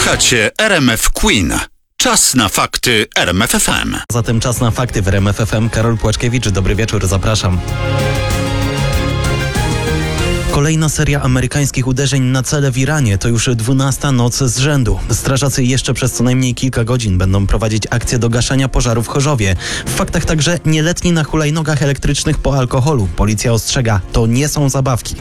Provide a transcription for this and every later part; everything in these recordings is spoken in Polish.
Słuchacie RMF Queen. Czas na fakty RMF FM. Zatem czas na fakty w RMF FM. Karol Płaczkiewicz, dobry wieczór, zapraszam. Kolejna seria amerykańskich uderzeń na cele w Iranie. To już 12. noc z rzędu. Strażacy jeszcze przez co najmniej kilka godzin będą prowadzić akcję do gaszenia pożaru w Chorzowie. W faktach także nieletni na hulajnogach elektrycznych po alkoholu. Policja ostrzega, to nie są zabawki.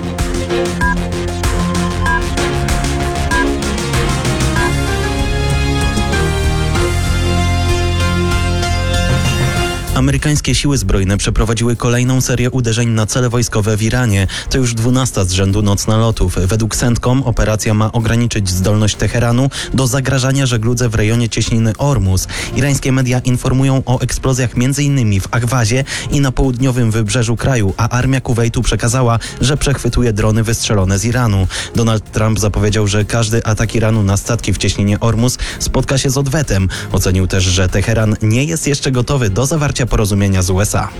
Amerykańskie siły zbrojne przeprowadziły kolejną serię uderzeń na cele wojskowe w Iranie. To już 12. z rzędu noc nalotów. Według CENTCOM operacja ma ograniczyć zdolność Teheranu do zagrażania żegludze w rejonie cieśniny Ormus. Irańskie media informują o eksplozjach m.in. w Ahwazie i na południowym wybrzeżu kraju, a armia Kuwejtu przekazała, że przechwytuje drony wystrzelone z Iranu. Donald Trump zapowiedział, że każdy atak Iranu na statki w cieśninie Ormus spotka się z odwetem. Ocenił też, że Teheran nie jest jeszcze gotowy do zawarcia porozumienia z USA.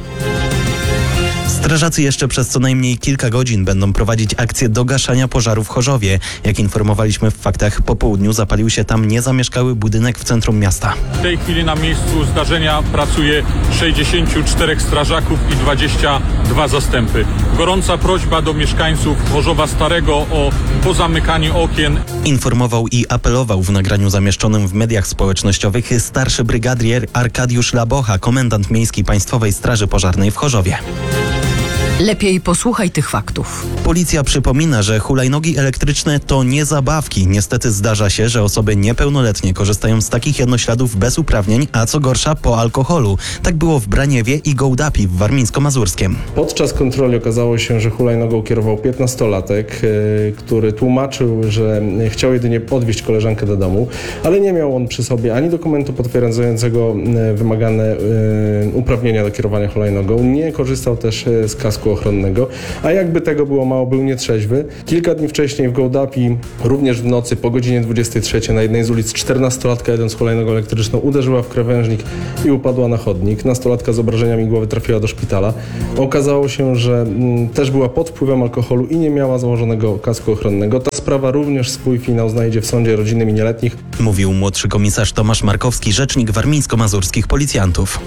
Strażacy jeszcze przez co najmniej kilka godzin będą prowadzić akcję do gaszenia pożaru w Chorzowie. Jak informowaliśmy w faktach, po południu zapalił się tam niezamieszkały budynek w centrum miasta. W tej chwili na miejscu zdarzenia pracuje 64 strażaków i 22 zastępy. Gorąca prośba do mieszkańców Chorzowa Starego o pozamykanie okien. Informował i apelował w nagraniu zamieszczonym w mediach społecznościowych starszy brygadier Arkadiusz Labocha, komendant miejski Państwowej Straży Pożarnej w Chorzowie. Lepiej posłuchaj tych faktów. Policja przypomina, że hulajnogi elektryczne to nie zabawki. Niestety zdarza się, że osoby niepełnoletnie korzystają z takich jednośladów bez uprawnień, a co gorsza po alkoholu. Tak było w Braniewie i Gołdapi w Warmińsko-Mazurskiem. Podczas kontroli okazało się, że hulajnogą kierował 15-latek, który tłumaczył, że chciał jedynie podwieźć koleżankę do domu, ale nie miał on przy sobie ani dokumentu potwierdzającego wymagane uprawnienia do kierowania hulajnogą. Nie korzystał też z kasku ochronnego, a jakby tego było mało, był nietrzeźwy. Kilka dni wcześniej w Gołdapi, również w nocy po godzinie 23 na jednej z ulic 14-latka jadąc hulajnogą elektryczną uderzyła w krawężnik i upadła na chodnik. Nastolatka z obrażeniami głowy trafiła do szpitala. Okazało się, że też była pod wpływem alkoholu i nie miała założonego kasku ochronnego. Ta sprawa również swój finał znajdzie w sądzie rodzinnym i nieletnich. Mówił młodszy komisarz Tomasz Markowski, rzecznik warmińsko-mazurskich policjantów.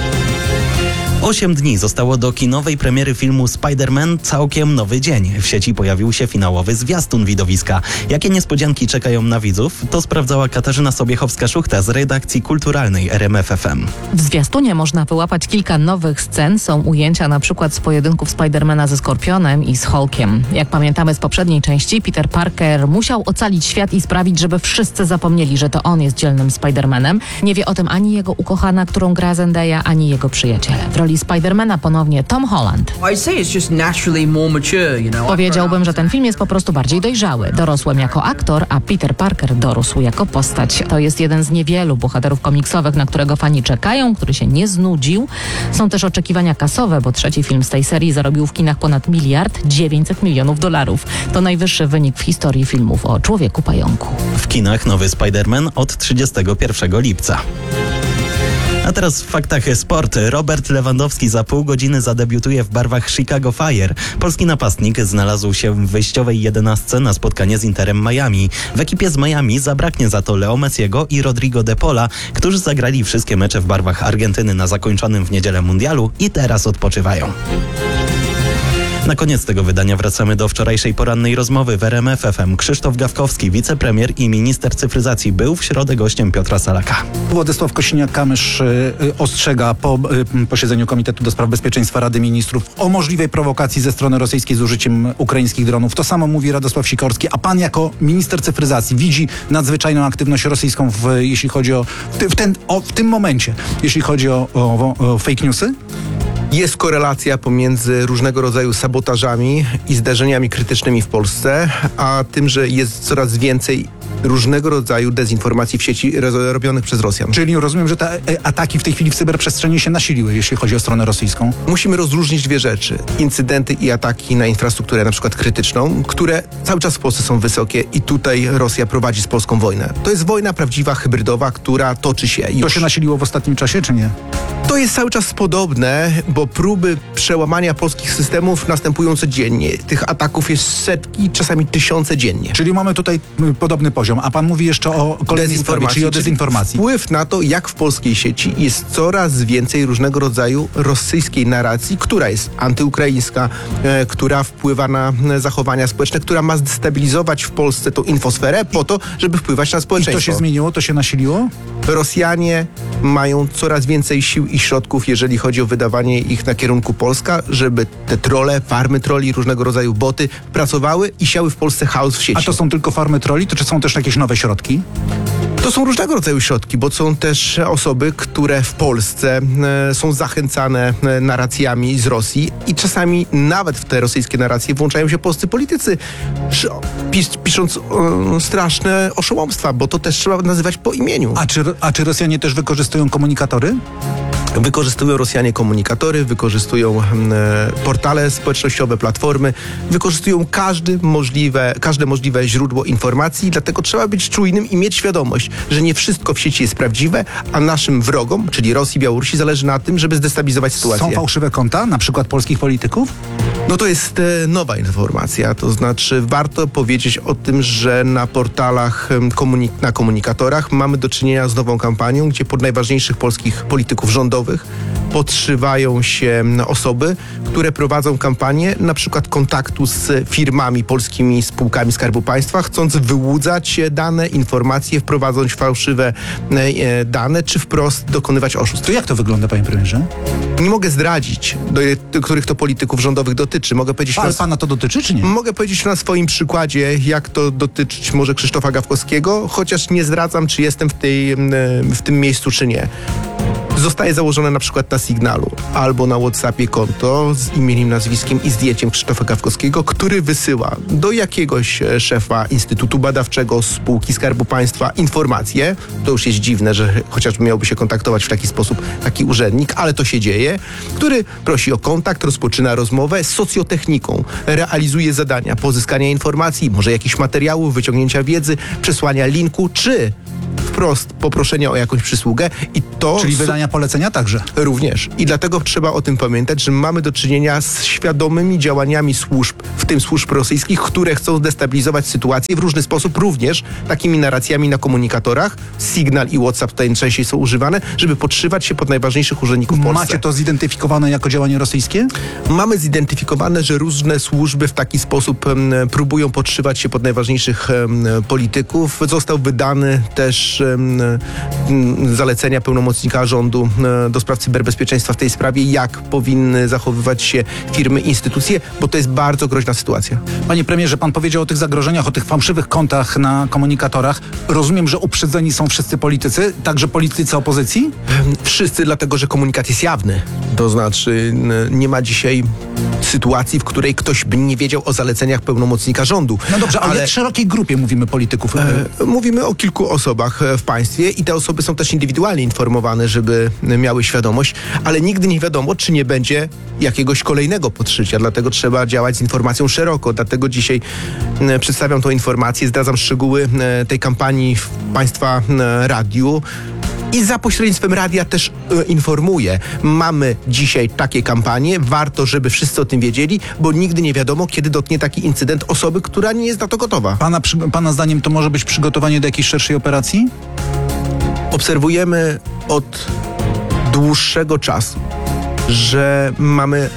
8 dni zostało do kinowej premiery filmu Spider-Man Całkiem nowy dzień. W sieci pojawił się finałowy zwiastun widowiska. Jakie niespodzianki czekają na widzów? To sprawdzała Katarzyna Sobiechowska-Szuchta z redakcji kulturalnej RMF FM. W zwiastunie można wyłapać kilka nowych scen. Są ujęcia na przykład z pojedynków Spidermana ze Skorpionem i z Hulkiem. Jak pamiętamy z poprzedniej części, Peter Parker musiał ocalić świat i sprawić, żeby wszyscy zapomnieli, że to on jest dzielnym Spidermanem. Nie wie o tym ani jego ukochana, którą gra Zendaya, ani jego przyjaciele. W roli Spidermana ponownie Tom Holland. Powiedziałbym, że ten film jest po prostu bardziej dojrzały. Dorosłem jako aktor, a Peter Parker dorósł jako postać. To jest jeden z niewielu bohaterów komiksowych, na którego fani czekają, który się nie znudził. Są też oczekiwania kasowe, bo trzeci film z tej serii zarobił w kinach ponad $1,900 milionów. To najwyższy wynik w historii filmów o Człowieku Pająku. W kinach nowy Spider-Man od 31 lipca. A teraz w faktach sport. Robert Lewandowski za pół godziny zadebiutuje w barwach Chicago Fire. Polski napastnik znalazł się w wyjściowej 11 na spotkanie z Interem Miami. W ekipie z Miami zabraknie za to Leo Messiego i Rodrigo de Paula, którzy zagrali wszystkie mecze w barwach Argentyny na zakończonym w niedzielę mundialu i teraz odpoczywają. Na koniec tego wydania wracamy do wczorajszej porannej rozmowy w RMF FM. Krzysztof Gawkowski, wicepremier i minister cyfryzacji, był w środę gościem Piotra Salaka. Władysław Kosiniak-Kamysz ostrzega po posiedzeniu Komitetu do Spraw Bezpieczeństwa Rady Ministrów o możliwej prowokacji ze strony rosyjskiej z użyciem ukraińskich dronów. To samo mówi Radosław Sikorski. A pan jako minister cyfryzacji widzi nadzwyczajną aktywność rosyjską jeśli chodzi w tym momencie, jeśli chodzi o fake newsy? Jest korelacja pomiędzy różnego rodzaju sabotażami i zdarzeniami krytycznymi w Polsce, a tym, że jest coraz więcej różnego rodzaju dezinformacji w sieci robionych przez Rosjan. Czyli rozumiem, że te ataki w tej chwili w cyberprzestrzeni się nasiliły, jeśli chodzi o stronę rosyjską? Musimy rozróżnić dwie rzeczy. Incydenty i ataki na infrastrukturę na przykład krytyczną, które cały czas w Polsce są wysokie i tutaj Rosja prowadzi z Polską wojnę. To jest wojna prawdziwa, hybrydowa, która toczy się już. To się nasiliło w ostatnim czasie, czy nie? To jest cały czas podobne, bo próby przełamania polskich systemów następują codziennie. Tych ataków jest setki, czasami tysiące dziennie. Czyli mamy tutaj podobny poziom, a pan mówi jeszcze o kolejnej sprawie, czyli o dezinformacji. Wpływ na to, jak w polskiej sieci jest coraz więcej różnego rodzaju rosyjskiej narracji, która jest antyukraińska, która wpływa na zachowania społeczne, która ma zdestabilizować w Polsce tą infosferę po to, żeby wpływać na I społeczeństwo. to się zmieniło, to się nasiliło? Rosjanie mają coraz więcej sił i środków, jeżeli chodzi o wydawanie ich na kierunku Polska, żeby te trolle, farmy trolli, różnego rodzaju boty pracowały i siały w Polsce chaos w sieci. A to są tylko farmy trolli, to czy są też jakieś nowe środki? To są różnego rodzaju środki, bo są też osoby, które w Polsce są zachęcane narracjami z Rosji i czasami nawet w te rosyjskie narracje włączają się polscy politycy, pisząc straszne oszołomstwa, bo to też trzeba nazywać po imieniu. A czy Rosjanie też wykorzystują komunikatory? Wykorzystują Rosjanie komunikatory, wykorzystują portale społecznościowe, platformy, wykorzystują każde możliwe źródło informacji, dlatego trzeba być czujnym i mieć świadomość, że nie wszystko w sieci jest prawdziwe, a naszym wrogom, czyli Rosji, Białorusi, zależy na tym, żeby zdestabilizować sytuację. Są fałszywe konta, na przykład polskich polityków? No to jest nowa informacja, to znaczy warto powiedzieć o tym, że na portalach, na komunikatorach mamy do czynienia z nową kampanią, gdzie pod najważniejszych polskich polityków rządowych podszywają się osoby, które prowadzą kampanię na przykład kontaktu z firmami, polskimi spółkami Skarbu Państwa, chcąc wyłudzać dane, informacje, wprowadzać fałszywe dane, czy wprost dokonywać oszustw. To jak to wygląda, panie premierze? Nie mogę zdradzić, do których to polityków rządowych dotyczy. Mogę powiedzieć Ale pana to dotyczy, czy nie? Mogę powiedzieć na swoim przykładzie, jak to dotyczyć może Krzysztofa Gawkowskiego, chociaż nie zdradzam, czy jestem w tym miejscu, czy nie. Zostaje założone na przykład na Signalu albo na WhatsAppie konto z imieniem, nazwiskiem i zdjęciem Krzysztofa Gawkowskiego, który wysyła do jakiegoś szefa Instytutu Badawczego, spółki Skarbu Państwa informacje. To już jest dziwne, że chociażby miałby się kontaktować w taki sposób taki urzędnik, ale to się dzieje, który prosi o kontakt, rozpoczyna rozmowę z socjotechniką, realizuje zadania pozyskania informacji, może jakichś materiałów, wyciągnięcia wiedzy, przesłania linku, czy wprost poproszenia o jakąś przysługę i to... Czyli wydania polecenia także. Również. I dlatego trzeba o tym pamiętać, że mamy do czynienia z świadomymi działaniami służb, w tym służb rosyjskich, które chcą destabilizować sytuację w różny sposób, również takimi narracjami na komunikatorach. Signal i WhatsApp tutaj częściej są używane, żeby podszywać się pod najważniejszych urzędników w Polsce. Macie to zidentyfikowane jako działanie rosyjskie? Mamy zidentyfikowane, że różne służby w taki sposób próbują podszywać się pod najważniejszych polityków. Został wydany też zalecenia pełnomocnika rządu do spraw cyberbezpieczeństwa w tej sprawie, jak powinny zachowywać się firmy, instytucje, bo to jest bardzo groźna sytuacja. Panie premierze, pan powiedział o tych zagrożeniach, o tych fałszywych kontach na komunikatorach. Rozumiem, że uprzedzeni są wszyscy politycy, także politycy opozycji? Wszyscy, dlatego że komunikat jest jawny. To znaczy nie ma dzisiaj sytuacji, w której ktoś by nie wiedział o zaleceniach pełnomocnika rządu. No dobrze, ale jak szerokiej grupie mówimy polityków? Mówimy o kilku osobach w państwie i te osoby są też indywidualnie informowane, żeby miały świadomość, ale nigdy nie wiadomo, czy nie będzie jakiegoś kolejnego podszycia, dlatego trzeba działać z informacją szeroko. Dlatego dzisiaj przedstawiam tą informację, zdradzam szczegóły tej kampanii w państwa radiu. I za pośrednictwem radia też informuję. Mamy dzisiaj takie kampanie, warto, żeby wszyscy o tym wiedzieli, bo nigdy nie wiadomo, kiedy dotknie taki incydent osoby, która nie jest na to gotowa. Pana zdaniem to może być przygotowanie do jakiejś szerszej operacji? Obserwujemy od dłuższego czasu, że mamy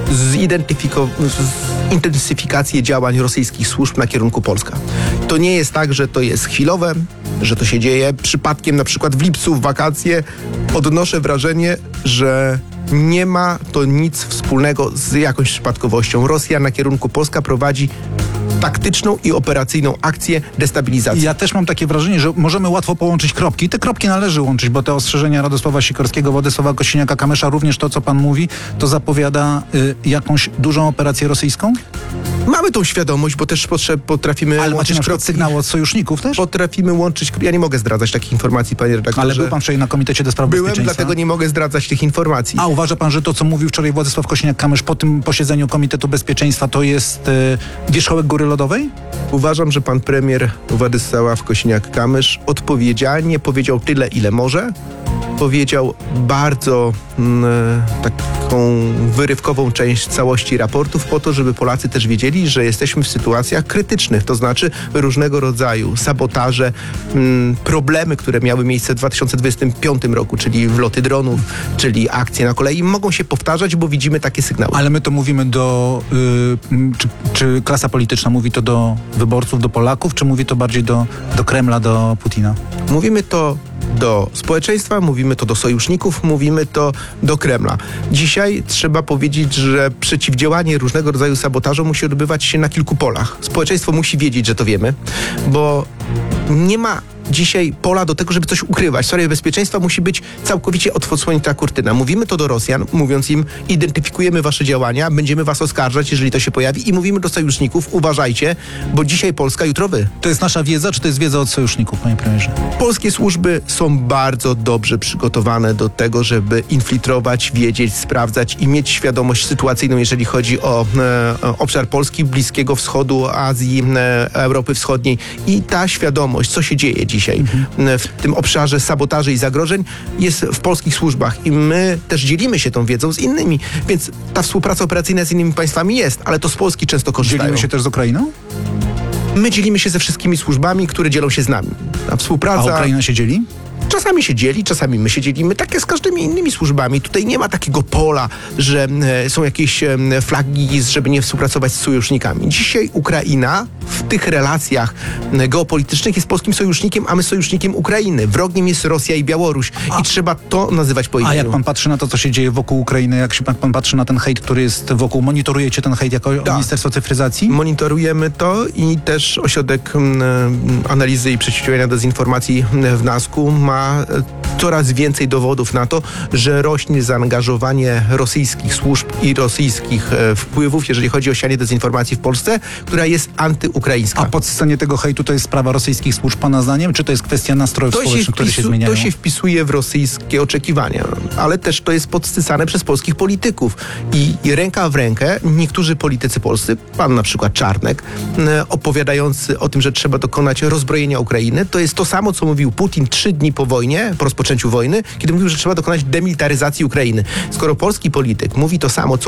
intensyfikację działań rosyjskich służb na kierunku Polska. To nie jest tak, że to jest chwilowe, że to się dzieje przypadkiem, na przykład w lipcu, w wakacje. Odnoszę wrażenie, że nie ma to nic wspólnego z jakąś przypadkowością. Rosja na kierunku Polska prowadzi taktyczną i operacyjną akcję destabilizacji. Ja też mam takie wrażenie, że możemy łatwo połączyć kropki. I te kropki należy łączyć, bo te ostrzeżenia Radosława Sikorskiego, Władysława Kosiniaka-Kamysza, również to, co pan mówi, to zapowiada jakąś dużą operację rosyjską? Mamy tą świadomość, bo też potrafimy Ale łączyć macie na przykład kropki. sygnały od sojuszników też? Potrafimy łączyć... Ja nie mogę zdradzać takich informacji, panie redaktorze. Ale był pan wczoraj na Komitecie do Spraw Byłem, Bezpieczeństwa. dlatego nie mogę zdradzać tych informacji. A uważa pan, że to, co mówił wczoraj Władysław Kosiniak-Kamysz po tym posiedzeniu Komitetu Bezpieczeństwa, to jest wierzchołek góry skóry lodowej? Uważam, że pan premier Władysław Kosiniak-Kamysz odpowiedzialnie powiedział tyle, ile może. Powiedział bardzo taką wyrywkową część całości raportów po to, żeby Polacy też wiedzieli, że jesteśmy w sytuacjach krytycznych, to znaczy różnego rodzaju sabotaże, problemy, które miały miejsce w 2025 roku, czyli wloty dronów, czyli akcje na kolei, mogą się powtarzać, bo widzimy takie sygnały. Ale my to mówimy czy klasa polityczna mówi to do wyborców, do Polaków, czy mówi to bardziej do Kremla, do Putina? Mówimy to do społeczeństwa, mówimy to do sojuszników, mówimy to do Kremla. Dzisiaj trzeba powiedzieć, że przeciwdziałanie różnego rodzaju sabotażom musi odbywać się na kilku polach. Społeczeństwo musi wiedzieć, że to wiemy, bo nie ma dzisiaj pola do tego, żeby coś ukrywać. W sprawie bezpieczeństwa musi być całkowicie odsłonięta kurtyna. Mówimy to do Rosjan, mówiąc im, identyfikujemy wasze działania, będziemy was oskarżać, jeżeli to się pojawi, i mówimy do sojuszników, uważajcie, bo dzisiaj Polska, jutro wy. To jest nasza wiedza, czy to jest wiedza od sojuszników, panie premierze? Polskie służby są bardzo dobrze przygotowane do tego, żeby infiltrować, wiedzieć, sprawdzać i mieć świadomość sytuacyjną, jeżeli chodzi o obszar Polski, Bliskiego Wschodu, Azji, Europy Wschodniej. I ta świadomość, co się dzieje dzisiaj w tym obszarze sabotaży i zagrożeń, jest w polskich służbach. I my też dzielimy się tą wiedzą z innymi. Więc ta współpraca operacyjna z innymi państwami jest, ale to z Polski często korzystają. Dzielimy się też z Ukrainą? My dzielimy się ze wszystkimi służbami, które dzielą się z nami. A Ukraina się dzieli? Czasami się dzieli, czasami my się dzielimy. Tak jak z każdymi innymi służbami. Tutaj nie ma takiego pola, że są jakieś flagi, żeby nie współpracować z sojusznikami. Dzisiaj Ukraina w tych relacjach geopolitycznych jest polskim sojusznikiem, a my sojusznikiem Ukrainy. Wrogiem jest Rosja i Białoruś. I trzeba to nazywać po imieniu. A jak pan patrzy na to, co się dzieje wokół Ukrainy, jak się pan patrzy na ten hejt, który jest wokół, monitorujecie ten hejt jako Ministerstwo Cyfryzacji? Monitorujemy to i też Ośrodek Analizy i Przeciwdziałania Dezinformacji w NASK-u ma coraz więcej dowodów na to, że rośnie zaangażowanie rosyjskich służb i rosyjskich wpływów, jeżeli chodzi o sianie dezinformacji w Polsce, która jest antyukraińska. A pod scenie tego hejtu to jest sprawa rosyjskich służb, pana zdaniem? Czy to jest kwestia nastrojów społecznych, które się zmieniają? To się wpisuje w rosyjskie oczekiwania, ale też to jest podsycane przez polskich polityków. I ręka w rękę niektórzy politycy polscy, pan na przykład Czarnek, opowiadający o tym, że trzeba dokonać rozbrojenia Ukrainy, to jest to samo, co mówił Putin 3 dni po wojnie, po rozpoczęciu wojny, kiedy mówił, że trzeba dokonać demilitaryzacji Ukrainy. Skoro polski polityk mówi to samo,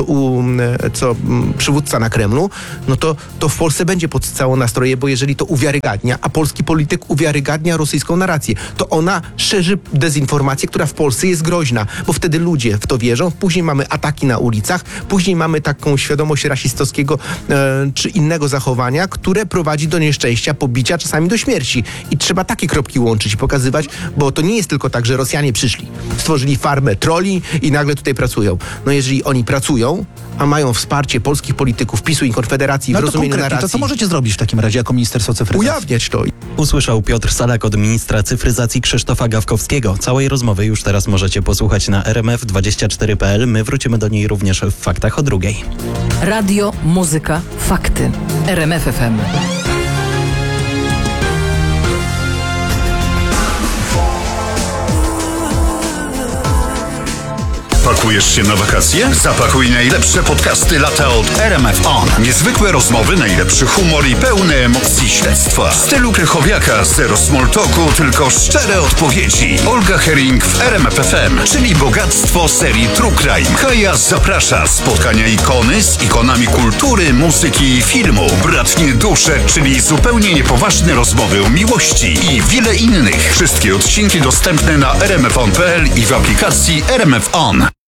co przywódca na Kremlu, no to w Polsce będzie podsycało nastroje, bo jeżeli to uwiarygadnia, a polski polityk uwiarygadnia rosyjską narrację, to ona szerzy dezinformację, która w Polsce jest groźna, bo wtedy ludzie w to wierzą, później mamy ataki na ulicach, później mamy taką świadomość rasistowskiego czy innego zachowania, które prowadzi do nieszczęścia, pobicia, czasami do śmierci. I trzeba takie kropki łączyć i pokazywać, bo to nie jest tylko tak, że Rosjanie przyszli, stworzyli farmę trolli i nagle tutaj pracują. No jeżeli oni pracują, a mają wsparcie polskich polityków, PiS-u i Konfederacji w rozumieniu narracji... To co możecie zrobić w takim razie jako Ministerstwo Cyfryzacji? Ujawniać to. Usłyszał Piotr Salak od ministra cyfryzacji Krzysztofa Gawkowskiego. Całej rozmowy już teraz możecie posłuchać na rmf24.pl. My wrócimy do niej również w Faktach o 2:00. Radio, muzyka, fakty. RMF FM. Pakujesz się na wakacje? Zapakuj najlepsze podcasty lata od RMF On. Niezwykłe rozmowy, najlepszy humor i pełne emocji śledztwa. W stylu Krychowiaka, zero small talku, tylko szczere odpowiedzi. Olga Herring w RMF FM, czyli bogactwo serii True Crime. Kaja zaprasza. Spotkania ikony z ikonami kultury, muzyki i filmu. Bratnie dusze, czyli zupełnie niepoważne rozmowy o miłości i wiele innych. Wszystkie odcinki dostępne na rmfon.pl i w aplikacji RMF On.